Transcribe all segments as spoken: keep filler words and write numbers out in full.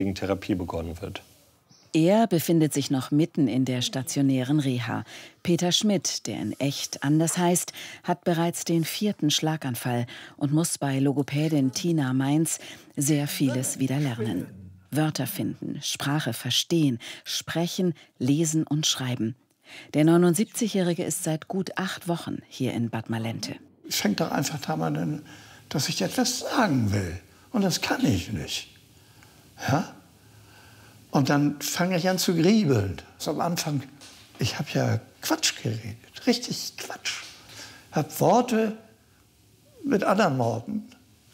Therapie begonnen wird. Er befindet sich noch mitten in der stationären Reha. Peter Schmidt, der in echt anders heißt, hat bereits den vierten Schlaganfall und muss bei Logopädin Tina Mainz sehr vieles wieder lernen. Wörter finden, Sprache verstehen, sprechen, lesen und schreiben. Der neunundsiebzigjährige ist seit gut acht Wochen hier in Bad Malente. Es fängt doch einfach damit an, dass ich etwas sagen will. Und das kann ich nicht. Ja? Und dann fange ich an zu griebeln. Also am Anfang, ich habe ja Quatsch geredet, richtig Quatsch. Ich habe Worte mit anderen Worten.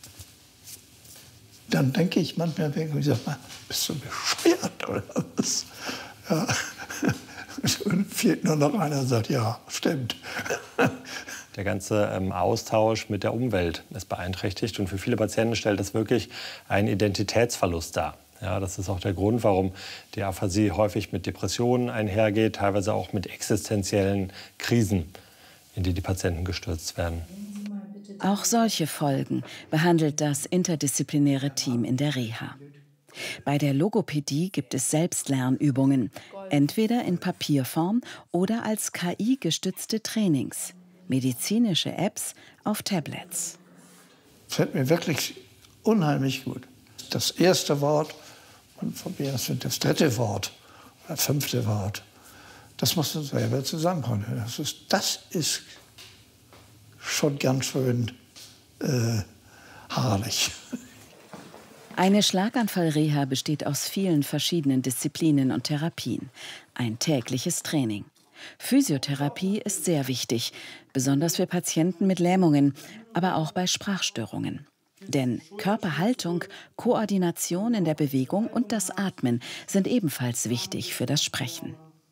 Dann denke ich manchmal, ich sag mal, bist du bescheuert oder was? Ja. Und fehlt nur noch einer, der sagt, ja, stimmt. Der ganze ähm, Austausch mit der Umwelt ist beeinträchtigt. Und für viele Patienten stellt das wirklich einen Identitätsverlust dar. Ja, das ist auch der Grund, warum die Aphasie häufig mit Depressionen einhergeht, teilweise auch mit existenziellen Krisen, in die die Patienten gestürzt werden. Auch solche Folgen behandelt das interdisziplinäre Team in der Reha. Bei der Logopädie gibt es Selbstlernübungen, entweder in Papierform oder als K I-gestützte Trainings, medizinische Apps auf Tablets. Das fällt mir wirklich unheimlich gut. Das erste Wort und von mir das wird das dritte Wort, das fünfte Wort, das musst du selber zusammenbringen. Das ist, das ist schon ganz schön äh, haarlich. Eine Schlaganfallreha besteht aus vielen verschiedenen Disziplinen und Therapien. Ein tägliches Training. Physiotherapie ist sehr wichtig, besonders für Patienten mit Lähmungen, aber auch bei Sprachstörungen. Denn Körperhaltung, Koordination in der Bewegung und das Atmen sind ebenfalls wichtig für das Sprechen.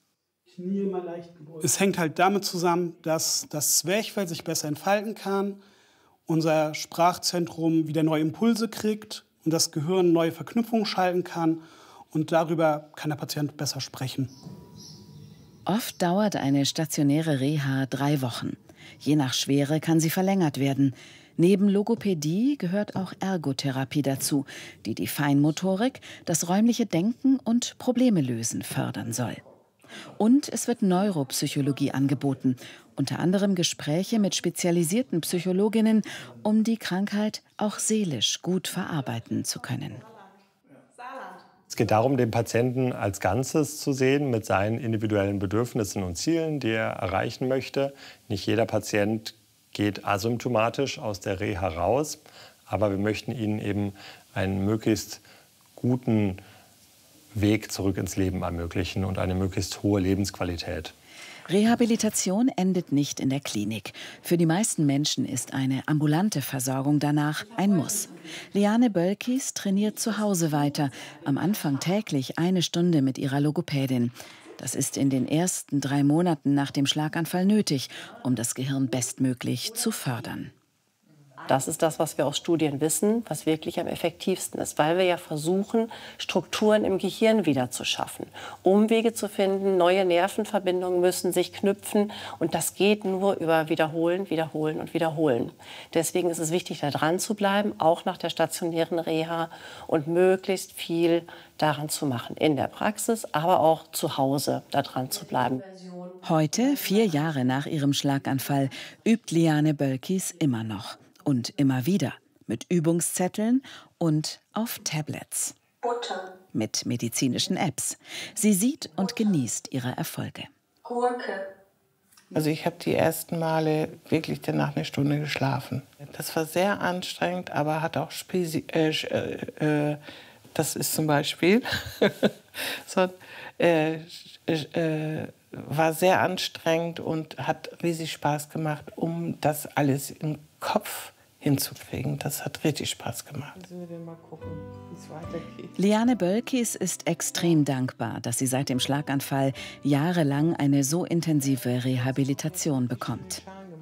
Es hängt halt damit zusammen, dass das Zwerchfell sich besser entfalten kann, unser Sprachzentrum wieder neue Impulse kriegt und das Gehirn neue Verknüpfungen schalten kann. Und darüber kann der Patient besser sprechen. Oft dauert eine stationäre Reha drei Wochen. Je nach Schwere kann sie verlängert werden. Neben Logopädie gehört auch Ergotherapie dazu, die die Feinmotorik, das räumliche Denken und Probleme lösen fördern soll. Und es wird Neuropsychologie angeboten, unter anderem Gespräche mit spezialisierten Psychologinnen, um die Krankheit auch seelisch gut verarbeiten zu können. Es geht darum, den Patienten als Ganzes zu sehen, mit seinen individuellen Bedürfnissen und Zielen, die er erreichen möchte. Nicht jeder Patient geht asymptomatisch aus der Reha raus, aber wir möchten ihnen eben einen möglichst guten Weg zurück ins Leben ermöglichen und eine möglichst hohe Lebensqualität. Rehabilitation endet nicht in der Klinik. Für die meisten Menschen ist eine ambulante Versorgung danach ein Muss. Liane Bölkis trainiert zu Hause weiter, am Anfang täglich eine Stunde mit ihrer Logopädin. Das ist in den ersten drei Monaten nach dem Schlaganfall nötig, um das Gehirn bestmöglich zu fördern. Das ist das, was wir aus Studien wissen, was wirklich am effektivsten ist, weil wir ja versuchen, Strukturen im Gehirn wieder zu schaffen. Umwege zu finden, neue Nervenverbindungen müssen sich knüpfen und das geht nur über Wiederholen, Wiederholen und Wiederholen. Deswegen ist es wichtig, da dran zu bleiben, auch nach der stationären Reha und möglichst viel daran zu machen, in der Praxis, aber auch zu Hause da dran zu bleiben. Heute, vier Jahre nach ihrem Schlaganfall, übt Liane Bölkis immer noch. Und immer wieder mit Übungszetteln und auf Tablets. Butter. Mit medizinischen Apps. Sie sieht und genießt ihre Erfolge. Gurke. Also ich habe die ersten Male wirklich danach eine Stunde geschlafen. Das war sehr anstrengend, aber hat auch Spezi äh, äh, das ist zum Beispiel so, äh, äh, war sehr anstrengend und hat riesig Spaß gemacht, um das alles im Kopf hinzukriegen. Das hat richtig Spaß gemacht. Müssen wir mal gucken, wie es weitergeht. Liane Bölkis ist extrem dankbar, dass sie seit dem Schlaganfall jahrelang eine so intensive Rehabilitation bekommt.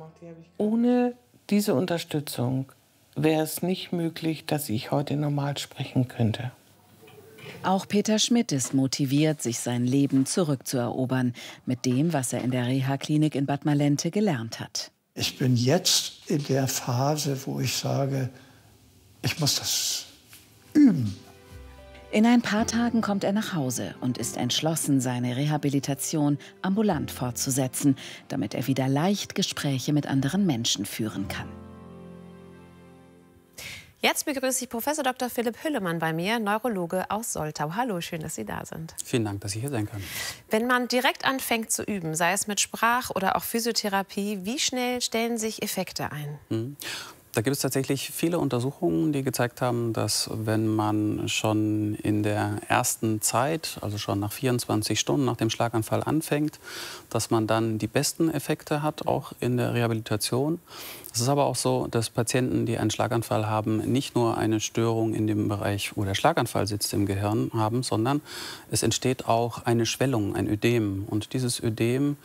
Ohne diese Unterstützung wäre es nicht möglich, dass ich heute normal sprechen könnte. Auch Peter Schmidt ist motiviert, sich sein Leben zurückzuerobern, mit dem, was er in der Reha-Klinik in Bad Malente gelernt hat. Ich bin jetzt in der Phase, wo ich sage, ich muss das üben. In ein paar Tagen kommt er nach Hause und ist entschlossen, seine Rehabilitation ambulant fortzusetzen, damit er wieder leicht Gespräche mit anderen Menschen führen kann. Jetzt begrüße ich Professor Doktor Philipp Hüllemann bei mir, Neurologe aus Soltau. Hallo, schön, dass Sie da sind. Vielen Dank, dass ich hier sein kann. Wenn man direkt anfängt zu üben, sei es mit Sprach- oder auch Physiotherapie, wie schnell stellen sich Effekte ein? Mhm. Da gibt es tatsächlich viele Untersuchungen, die gezeigt haben, dass wenn man schon in der ersten Zeit, also schon nach vierundzwanzig Stunden nach dem Schlaganfall anfängt, dass man dann die besten Effekte hat, auch in der Rehabilitation. Es ist aber auch so, dass Patienten, die einen Schlaganfall haben, nicht nur eine Störung in dem Bereich, wo der Schlaganfall sitzt im Gehirn haben, sondern es entsteht auch eine Schwellung, ein Ödem. Und dieses Ödem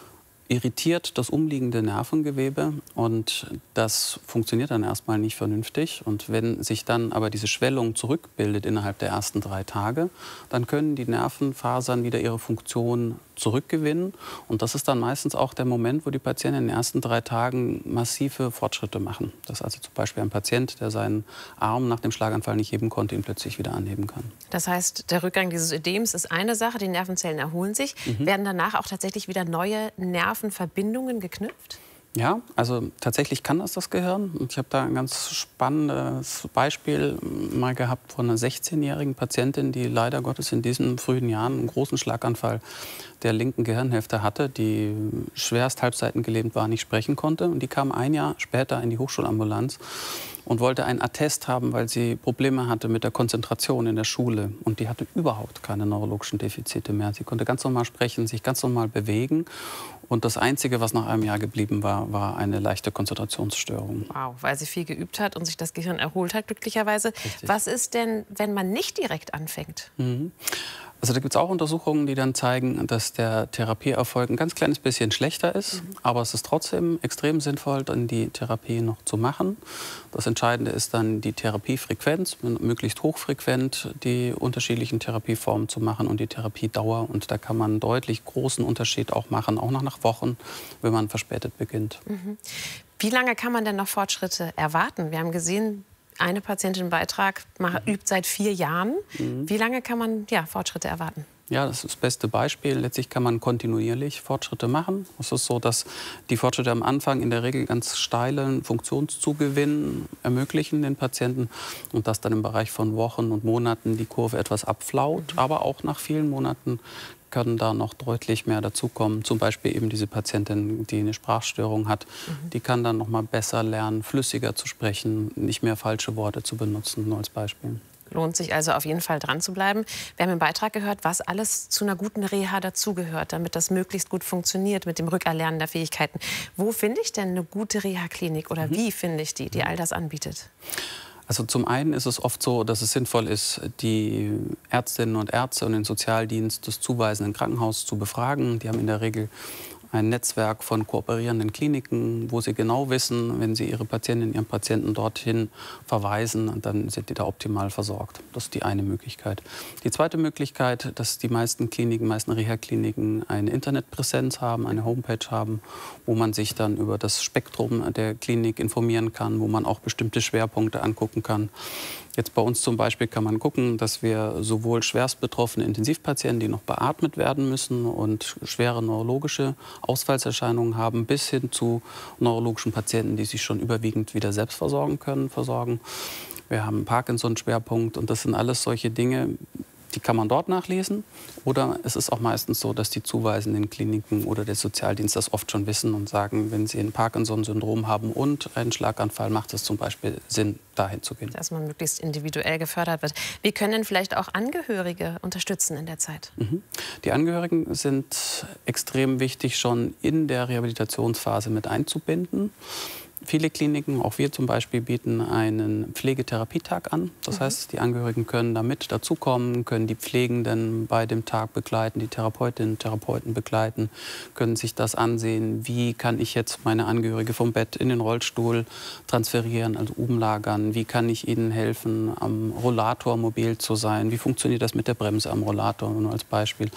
irritiert das umliegende Nervengewebe und das funktioniert dann erstmal nicht vernünftig. Und wenn sich dann aber diese Schwellung zurückbildet innerhalb der ersten drei Tage, dann können die Nervenfasern wieder ihre Funktion zurückgewinnen. Und das ist dann meistens auch der Moment, wo die Patienten in den ersten drei Tagen massive Fortschritte machen. Dass also zum Beispiel ein Patient, der seinen Arm nach dem Schlaganfall nicht heben konnte, ihn plötzlich wieder anheben kann. Das heißt, der Rückgang dieses Ödems ist eine Sache, die Nervenzellen erholen sich. Mhm. Werden danach auch tatsächlich wieder neue Nervenverbindungen geknüpft? Ja, also tatsächlich kann das das Gehirn. Ich habe da ein ganz spannendes Beispiel mal gehabt von einer sechzehnjährigen Patientin, die leider Gottes in diesen frühen Jahren einen großen Schlaganfall der linken Gehirnhälfte hatte, die schwerst halbseitengelähmt war, nicht sprechen konnte. Und die kam ein Jahr später in die Hochschulambulanz und wollte einen Attest haben, weil sie Probleme hatte mit der Konzentration in der Schule. Und die hatte überhaupt keine neurologischen Defizite mehr. Sie konnte ganz normal sprechen, sich ganz normal bewegen. Und das Einzige, was nach einem Jahr geblieben war, war eine leichte Konzentrationsstörung. Wow, weil sie viel geübt hat und sich das Gehirn erholt hat, glücklicherweise. Richtig. Was ist denn, wenn man nicht direkt anfängt? Mhm. Also da gibt es auch Untersuchungen, die dann zeigen, dass der Therapieerfolg ein ganz kleines bisschen schlechter ist. Mhm. Aber es ist trotzdem extrem sinnvoll, dann die Therapie noch zu machen. Das Entscheidende ist dann die Therapiefrequenz, möglichst hochfrequent die unterschiedlichen Therapieformen zu machen und die Therapiedauer. Und da kann man einen deutlich großen Unterschied auch machen, auch noch nach Wochen, wenn man verspätet beginnt. Mhm. Wie lange kann man denn noch Fortschritte erwarten? Wir haben gesehen, eine Patientin im Beitrag macht, übt seit vier Jahren. Mhm. Wie lange kann man ja, Fortschritte erwarten? Ja, das ist das beste Beispiel. Letztlich kann man kontinuierlich Fortschritte machen. Es ist so, dass die Fortschritte am Anfang in der Regel ganz steilen Funktionszugewinn ermöglichen den Patienten und dass dann im Bereich von Wochen und Monaten die Kurve etwas abflaut. Mhm. Aber auch nach vielen Monaten können da noch deutlich mehr dazukommen. Zum Beispiel eben diese Patientin, die eine Sprachstörung hat, mhm. die kann dann noch mal besser lernen, flüssiger zu sprechen, nicht mehr falsche Worte zu benutzen, nur als Beispiel. Lohnt sich also auf jeden Fall dran zu bleiben. Wir haben im Beitrag gehört, was alles zu einer guten Reha dazugehört, damit das möglichst gut funktioniert mit dem Rückerlernen der Fähigkeiten. Wo finde ich denn eine gute Reha-Klinik oder mhm. wie finde ich die, die all das anbietet? Also zum einen ist es oft so, dass es sinnvoll ist, die Ärztinnen und Ärzte und den Sozialdienst des zuweisenden Krankenhauses zu befragen. Die haben in der Regel ein Netzwerk von kooperierenden Kliniken, wo sie genau wissen, wenn sie ihre Patientinnen, ihren Patienten dorthin verweisen, dann sind die da optimal versorgt. Das ist die eine Möglichkeit. Die zweite Möglichkeit, dass die meisten Kliniken, meisten Reha-Kliniken eine Internetpräsenz haben, eine Homepage haben, wo man sich dann über das Spektrum der Klinik informieren kann, wo man auch bestimmte Schwerpunkte angucken kann. Jetzt bei uns zum Beispiel kann man gucken, dass wir sowohl schwerst betroffene Intensivpatienten, die noch beatmet werden müssen und schwere neurologische Ausfallserscheinungen haben, bis hin zu neurologischen Patienten, die sich schon überwiegend wieder selbst versorgen können, versorgen. Wir haben einen Parkinson-Schwerpunkt und das sind alles solche Dinge, die kann man dort nachlesen. Oder es ist auch meistens so, dass die zuweisenden Kliniken oder der Sozialdienst das oft schon wissen und sagen, wenn sie ein Parkinson-Syndrom haben und einen Schlaganfall, macht es zum Beispiel Sinn, dahin zu gehen. Dass man möglichst individuell gefördert wird. Wie können denn vielleicht auch Angehörige unterstützen in der Zeit? Mhm. Die Angehörigen sind extrem wichtig, schon in der Rehabilitationsphase mit einzubinden. Viele Kliniken, auch wir zum Beispiel, bieten einen Pflegetherapietag an. Das mhm. heißt, die Angehörigen können da mit dazukommen, können die Pflegenden bei dem Tag begleiten, die Therapeutinnen und Therapeuten begleiten, können sich das ansehen, wie kann ich jetzt meine Angehörige vom Bett in den Rollstuhl transferieren, also umlagern, wie kann ich ihnen helfen, am Rollator mobil zu sein, wie funktioniert das mit der Bremse am Rollator, nur als Beispiel.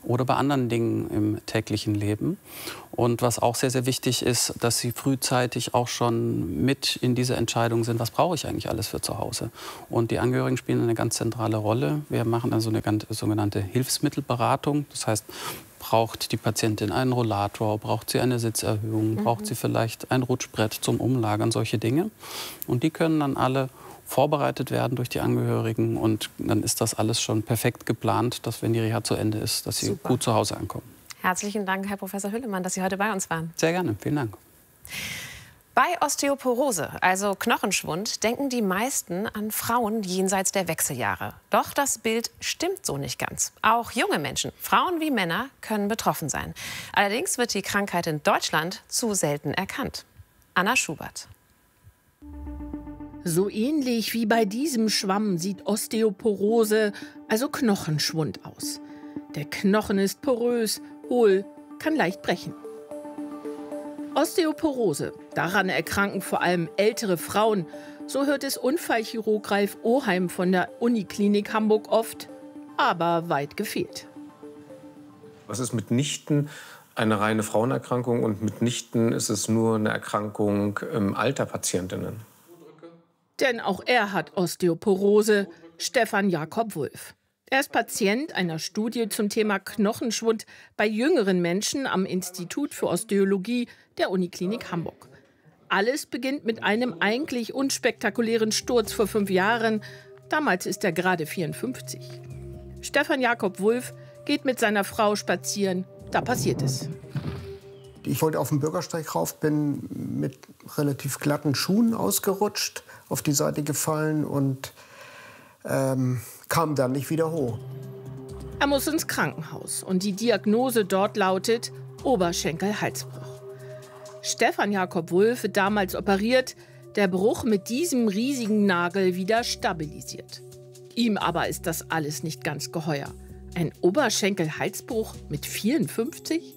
oder bei anderen Dingen im täglichen Leben. Und was auch sehr, sehr wichtig ist, dass sie frühzeitig auch schon mit in diese Entscheidung sind, was brauche ich eigentlich alles für zu Hause. Und die Angehörigen spielen eine ganz zentrale Rolle. Wir machen also eine ganz, sogenannte Hilfsmittelberatung. Das heißt, braucht die Patientin einen Rollator, braucht sie eine Sitzerhöhung, mhm. braucht sie vielleicht ein Rutschbrett zum Umlagern, solche Dinge. Und die können dann alle vorbereitet werden durch die Angehörigen und dann ist das alles schon perfekt geplant, dass wenn die Reha zu Ende ist, dass sie Super. gut zu Hause ankommen. Herzlichen Dank, Herr Professor Hüllemann, dass Sie heute bei uns waren. Sehr gerne, vielen Dank. Bei Osteoporose, also Knochenschwund, denken die meisten an Frauen jenseits der Wechseljahre. Doch das Bild stimmt so nicht ganz. Auch junge Menschen, Frauen wie Männer, können betroffen sein. Allerdings wird die Krankheit in Deutschland zu selten erkannt. Anna Schubert. So ähnlich wie bei diesem Schwamm sieht Osteoporose, also Knochenschwund, aus. Der Knochen ist porös, hohl, kann leicht brechen. Osteoporose, daran erkranken vor allem ältere Frauen. So hört es Unfallchirurg Ralf Oheim von der Uniklinik Hamburg oft, aber weit gefehlt. Es ist mitnichten eine reine Frauenerkrankung und mitnichten ist es nur eine Erkrankung im Alter Patientinnen. Denn auch er hat Osteoporose, Stefan Jakob Wulff. Er ist Patient einer Studie zum Thema Knochenschwund bei jüngeren Menschen am Institut für Osteologie der Uniklinik Hamburg. Alles beginnt mit einem eigentlich unspektakulären Sturz vor fünf Jahren. Damals ist er gerade vierundfünfzig. Stefan Jakob Wulff geht mit seiner Frau spazieren. Da passiert es. Ich wollte auf den Bürgersteig rauf, bin mit relativ glatten Schuhen ausgerutscht, auf die Seite gefallen und ähm, kam dann nicht wieder hoch. Er muss ins Krankenhaus und die Diagnose dort lautet Oberschenkel-Halsbruch. Stefan Jakob Wulff wird damals operiert, der Bruch mit diesem riesigen Nagel wieder stabilisiert. Ihm aber ist das alles nicht ganz geheuer. Ein Oberschenkel-Halsbruch mit vierundfünfzig?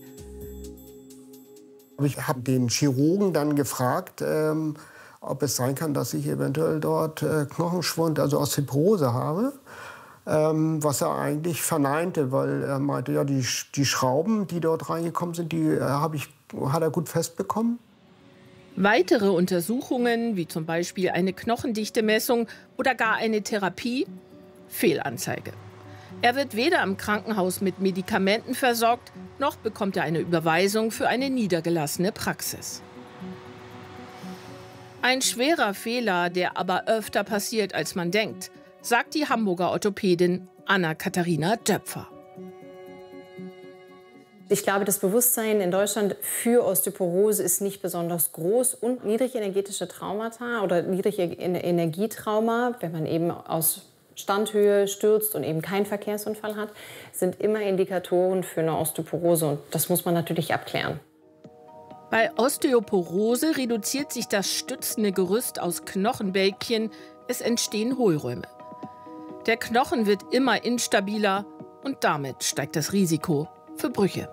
Ich habe den Chirurgen dann gefragt, ähm, ob es sein kann, dass ich eventuell dort äh, Knochenschwund, also Osteoporose habe. Ähm, was er eigentlich verneinte, weil er meinte, ja, die, die Schrauben, die dort reingekommen sind, die äh, hab ich, hat er gut festbekommen. Weitere Untersuchungen, wie zum Beispiel eine Knochendichtemessung oder gar eine Therapie, Fehlanzeige. Er wird weder im Krankenhaus mit Medikamenten versorgt, noch bekommt er eine Überweisung für eine niedergelassene Praxis. Ein schwerer Fehler, der aber öfter passiert, als man denkt, sagt die Hamburger Orthopädin Anna-Katharina Döpfer. Ich glaube, das Bewusstsein in Deutschland für Osteoporose ist nicht besonders groß. Und niedrigenergetische Traumata oder Niedrigenergietrauma, wenn man eben aus Standhöhe stürzt und eben keinen Verkehrsunfall hat, sind immer Indikatoren für eine Osteoporose. Und das muss man natürlich abklären. Bei Osteoporose reduziert sich das stützende Gerüst aus Knochenbälkchen. Es entstehen Hohlräume. Der Knochen wird immer instabiler und damit steigt das Risiko für Brüche.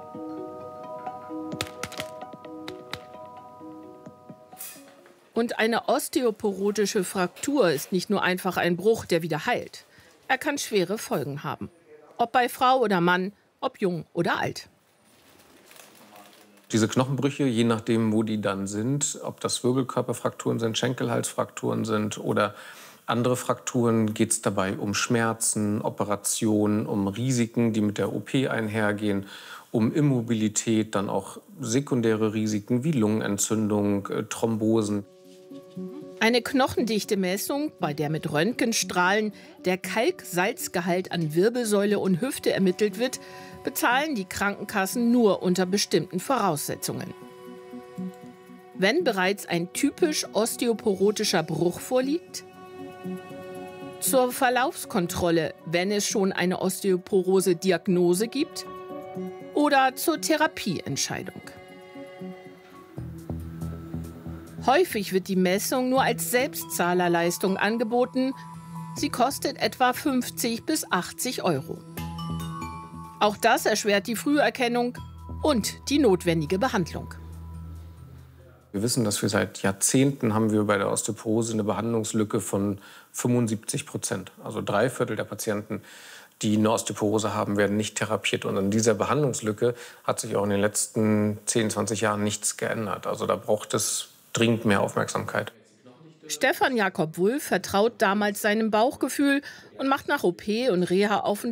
Und eine osteoporotische Fraktur ist nicht nur einfach ein Bruch, der wieder heilt. Er kann schwere Folgen haben. Ob bei Frau oder Mann, ob jung oder alt. Diese Knochenbrüche, je nachdem, wo die dann sind, ob das Wirbelkörperfrakturen sind, Schenkelhalsfrakturen sind oder andere Frakturen, geht es dabei um Schmerzen, Operationen, um Risiken, die mit der O P einhergehen, um Immobilität, dann auch sekundäre Risiken wie Lungenentzündung, Thrombosen. Eine Knochendichtemessung, bei der mit Röntgenstrahlen der Kalksalzgehalt an Wirbelsäule und Hüfte ermittelt wird, bezahlen die Krankenkassen nur unter bestimmten Voraussetzungen. Wenn bereits ein typisch osteoporotischer Bruch vorliegt, zur Verlaufskontrolle, wenn es schon eine Osteoporose-Diagnose gibt, oder zur Therapieentscheidung. Häufig wird die Messung nur als Selbstzahlerleistung angeboten. Sie kostet etwa fünfzig bis achtzig Euro. Auch das erschwert die Früherkennung und die notwendige Behandlung. Wir wissen, dass wir seit Jahrzehnten haben wir bei der Osteoporose eine Behandlungslücke von fünfundsiebzig Prozent. Also drei Viertel der Patienten die eine Osteoporose haben, werden nicht therapiert. Und an dieser Behandlungslücke hat sich auch in den letzten zehn, zwanzig Jahren nichts geändert. Also da braucht es dringend mehr Aufmerksamkeit. Stefan Jakob Wulff vertraut damals seinem Bauchgefühl und macht nach O P und Reha-Aufenthalt